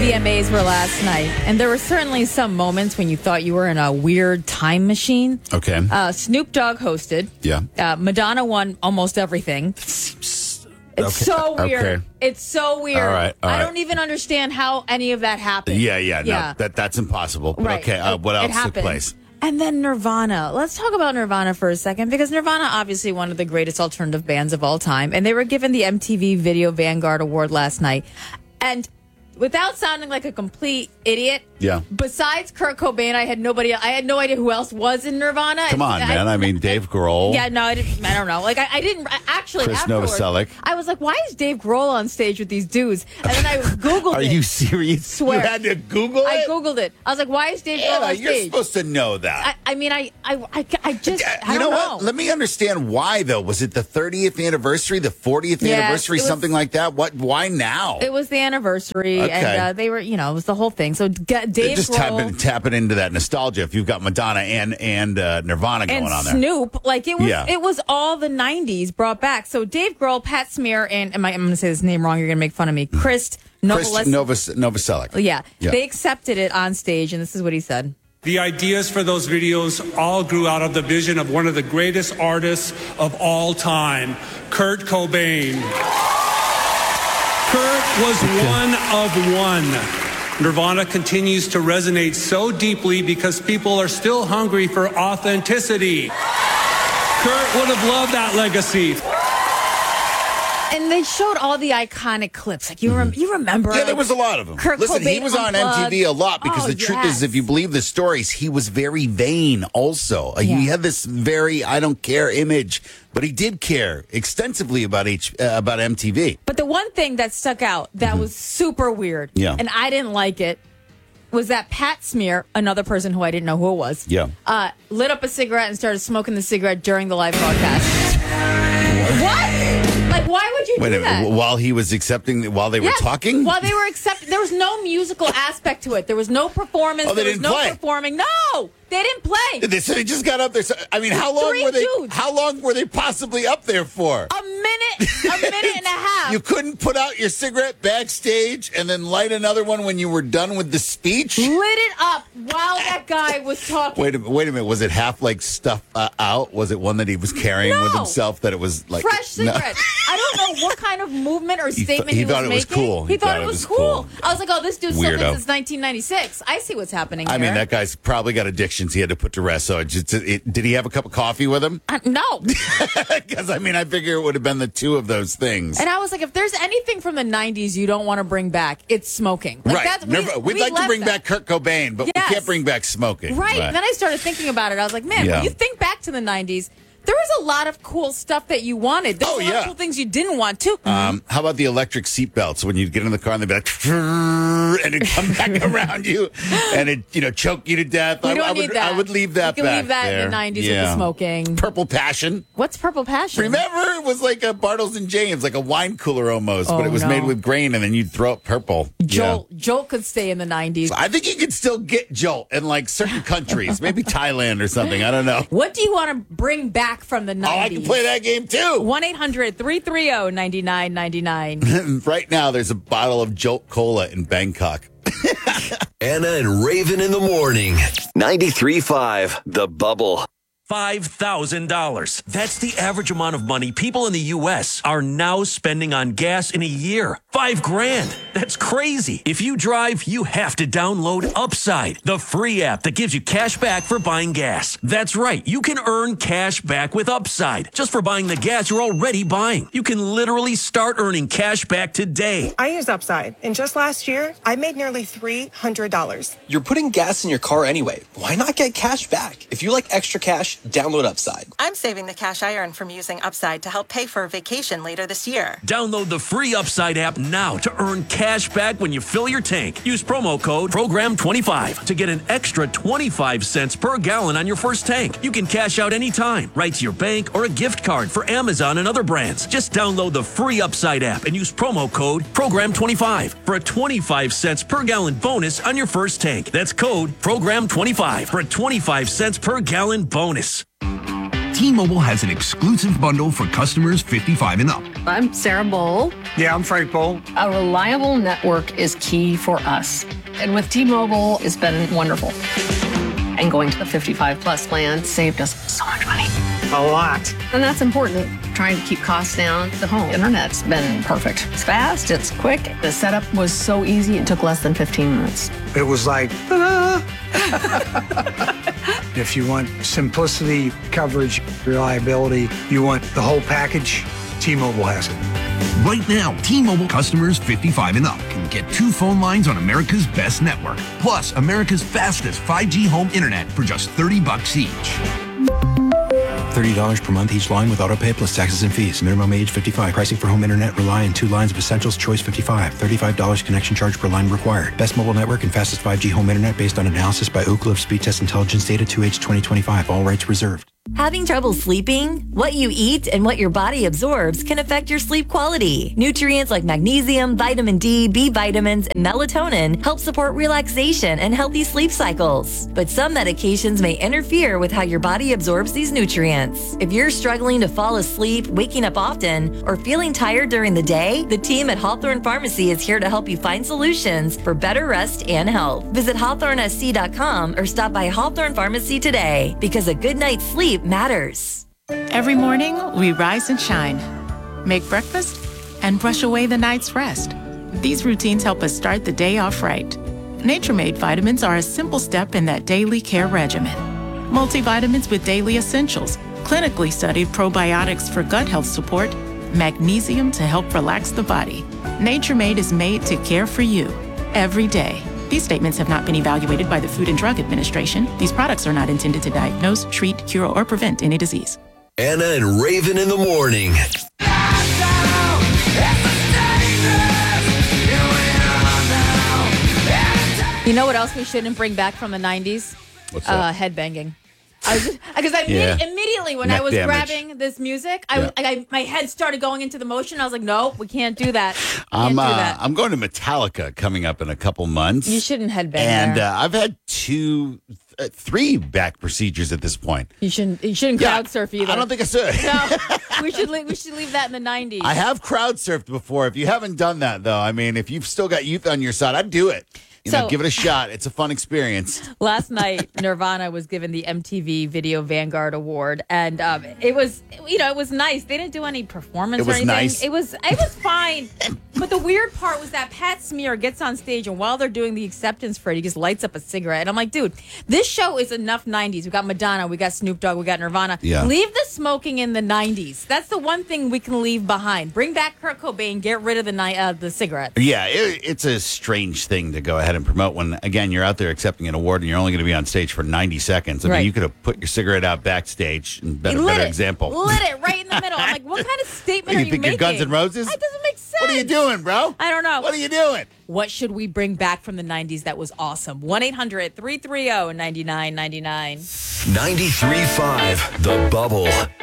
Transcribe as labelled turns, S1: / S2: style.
S1: VMAs were last night, and there were certainly some moments when you thought you were in a weird time machine.
S2: Okay.
S1: Snoop Dogg hosted.
S2: Yeah.
S1: Madonna won almost everything. It's so weird.
S2: Okay.
S1: It's so weird.
S2: All right.
S1: I don't even understand how any of that happened.
S2: Yeah. No, that's impossible. But
S1: Right.
S2: okay, what else took
S1: happened.
S2: place?
S1: And then Nirvana. Let's talk about Nirvana for a second, because Nirvana, obviously one of the greatest alternative bands of all time. And they were given the MTV Video Vanguard Award last night. And without sounding like a complete idiot, besides Kurt Cobain, I had no idea who else was in Nirvana.
S2: Come on, man. I mean, Dave Grohl.
S1: Yeah, no, I don't know. Like, I didn't actually.
S2: Chris Novoselic.
S1: I was like, why is Dave Grohl on stage with these dudes? And then I Googled it.
S2: Are you serious?
S1: Swear.
S2: You had to Google it?
S1: I Googled it. I was like, why is Dave Grohl on stage?
S2: You're supposed to know that.
S1: I mean, I just, I
S2: you
S1: don't
S2: know
S1: know.
S2: what? Let me understand why, though. Was it the 30th anniversary, the 40th anniversary, something like that? Why now?
S1: It was the anniversary, and they were, it was the whole thing. So Dave
S2: just
S1: Grohl,
S2: tapping into that nostalgia if you've got Madonna and Nirvana going on there.
S1: Snoop, like it was all the 90s brought back. So Dave Grohl, Pat Smear, and I'm going to say this name wrong, you're going to make fun of me, Chris
S2: Novoselic.
S1: Yeah, they accepted it on stage, and this is what he said.
S3: The ideas for those videos all grew out of the vision of one of the greatest artists of all time, Kurt Cobain. Kurt was one of one. Nirvana continues to resonate so deeply because people are still hungry for authenticity. Kurt would have loved that legacy.
S1: And they showed all the iconic clips. Like, you remember?
S2: Yeah, there was a lot of them. Listen, he was on MTV a lot because the truth is, if you believe the stories, he was very vain also. He had this very I don't care image, but he did care extensively about MTV.
S1: But the one thing that stuck out that was super weird, and I didn't like it, was that Pat Smear, another person who I didn't know who it was, lit up a cigarette and started smoking the cigarette during the live broadcast. What? Like, why would you do that?
S2: While he was while they were talking?
S1: While they were accepting, there was no musical aspect to it. There was no performance.
S2: Oh, they
S1: there was
S2: didn't
S1: no
S2: play?
S1: Performing. No, they didn't play.
S2: So they just got up there. I mean, how long were they possibly up there for?
S1: A minute and a half.
S2: You couldn't put out your cigarette backstage and then light another one when you were done with the speech?
S1: Lit it up while that guy was talking.
S2: Wait a minute. Was it half like stuff out? Was it one that he was carrying with himself that it was like
S1: fresh cigarette? I don't know what kind of movement or statement he was making.
S2: It was cool.
S1: He thought it was cool. I was like, oh, this dude's
S2: Weirdo.
S1: smoking since 1996. I see what's happening here.
S2: I mean, that guy's probably got addictions he had to put to rest. So did he have a cup of coffee with him?
S1: No.
S2: Because, I mean, I figure it would have been the two of those things.
S1: And I was like, if there's anything from the 90s you don't want to bring back, it's smoking. Like,
S2: right. We'd like to bring back Kurt Cobain, but we can't bring back smoking.
S1: Right. And then I started thinking about it. I was like, man, when you think back to the 90s, there was a lot of cool stuff that you wanted. There was a lot of cool things you didn't want, too.
S2: How about the electric seatbelts? When you'd get in the car and they'd be like, and it'd come back around you and it'd choke you to death.
S1: We don't need that.
S2: I would leave that
S1: you can
S2: back
S1: leave that
S2: there.
S1: in the 90s with the smoking.
S2: Purple Passion.
S1: What's Purple Passion?
S2: Remember? It was like a Bartles and James, like a wine cooler almost, but it was made with grain and then you'd throw it purple.
S1: Jolt could stay in the 90s.
S2: I think you could still get Jolt in like certain countries, maybe Thailand or something. I don't know.
S1: What do you want to bring back from the 90s?
S2: Oh, I can play that game too.
S1: 1-800-330-9999.
S2: Right now, there's a bottle of Jolt Cola in Bangkok.
S4: Anna and Raven in the morning. 93.5 The Bubble.
S5: $5,000. That's the average amount of money people in the U.S. are now spending on gas in a year. $5,000. That's crazy. If you drive, you have to download Upside, the free app that gives you cash back for buying gas. That's right. You can earn cash back with Upside just for buying the gas you're already buying. You can literally start earning cash back today.
S6: I use Upside, and just last year, I made nearly $300.
S7: You're putting gas in your car anyway. Why not get cash back? If you like extra cash, download Upside.
S8: I'm saving the cash I earn from using Upside to help pay for a vacation later this year.
S5: Download the free Upside app now to earn cash back when you fill your tank. Use promo code PROGRAM25 to get an extra 25 cents per gallon on your first tank. You can cash out anytime, right to your bank or a gift card for Amazon and other brands. Just download the free Upside app and use promo code PROGRAM25 for a 25 cents per gallon bonus on your first tank. That's code PROGRAM25 for a 25 cents per gallon bonus.
S9: T-Mobile has an exclusive bundle for customers 55 and up.
S10: I'm Sarah Bowl.
S11: Yeah, I'm Frank Bowl.
S10: A reliable network is key for us. And with T-Mobile, it's been wonderful. And going to the 55 plus plan saved us so much money.
S11: A lot.
S10: And that's important. Trying to keep costs down. The home internet's been perfect. It's fast, it's quick. The setup was so easy, it took less than 15 minutes.
S11: It was like, ta-da! If you want simplicity, coverage, reliability, you want the whole package, T-Mobile has it.
S9: Right now, T-Mobile customers 55 and up can get 2 phone lines on America's best network, plus America's fastest 5G home internet for just $30 each.
S12: $30 per month each line with autopay plus taxes and fees. Minimum age 55. Pricing for home internet rely on 2 lines of Essentials Choice 55. $35 connection charge per line required. Best mobile network and fastest 5G home internet based on analysis by Ookla of Speed Test Intelligence data 2H 2025. All rights reserved.
S13: Having trouble sleeping? What you eat and what your body absorbs can affect your sleep quality. Nutrients like magnesium, vitamin D, B vitamins, and melatonin help support relaxation and healthy sleep cycles. But some medications may interfere with how your body absorbs these nutrients. If you're struggling to fall asleep, waking up often, or feeling tired during the day, the team at Hawthorne Pharmacy is here to help you find solutions for better rest and health. Visit hawthornesc.com or stop by Hawthorne Pharmacy today, because a good night's sleep matters.
S14: Every morning, we rise and shine, make breakfast, and brush away the night's rest. These routines help us start the day off right. Nature-Made vitamins are a simple step in that daily care regimen. Multivitamins with daily essentials, clinically studied probiotics for gut health support, magnesium to help relax the body. Nature-Made is made to care for you every day. These statements have not been evaluated by the Food and Drug Administration. These products are not intended to diagnose, treat, cure, or prevent any disease.
S4: Anna and Raven in the morning.
S1: You know what else we shouldn't bring back from the 90s?
S2: What's that?
S1: Headbanging. Because immediately when
S2: Neck
S1: I was
S2: damage.
S1: grabbing this music, my head started going into the motion. I was like, no, we can't do that.
S2: I'm going to Metallica coming up in a couple months.
S1: You shouldn't headbang.
S2: And
S1: there.
S2: I've had 3 back procedures at this point.
S1: You shouldn't crowd surf either.
S2: I don't think I should.
S1: No, we should leave that in the 90s.
S2: I have crowd surfed before. If you haven't done that, though, I mean, if you've still got youth on your side, I'd do it. Give it a shot. It's a fun experience.
S1: Last night, Nirvana was given the MTV Video Vanguard Award, and it was nice. They didn't do any performance or anything.
S2: Nice.
S1: It was fine. But the weird part was that Pat Smear gets on stage, and while they're doing the acceptance for it, he just lights up a cigarette. And I'm like, dude, this show is enough 90s. We got Madonna, we got Snoop Dogg, we got Nirvana.
S2: Yeah.
S1: Leave the smoking in the 90s. That's the one thing we can leave behind. Bring back Kurt Cobain. Get rid of the cigarettes.
S2: Yeah, it's a strange thing to go ahead and promote when, again, you're out there accepting an award and you're only going to be on stage for 90 seconds. I mean, you could have put your cigarette out backstage and been a better example.
S1: Lit it right in the middle. I'm like, what kind of statement are you
S2: think
S1: making?
S2: you're Guns N' Roses?
S1: That doesn't make sense.
S2: What are you doing, bro?
S1: I don't know.
S2: What are you doing?
S1: What should we bring back from the 90s that was awesome? 1-800-330-9999.
S4: 93.5 The Bubble.